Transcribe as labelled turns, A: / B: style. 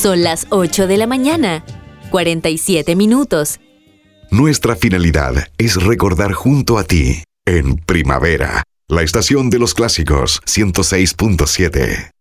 A: Son las 8 de la mañana, 47 minutos.
B: Nuestra finalidad es recordar junto a ti, en Primavera, la estación de los clásicos 106.7.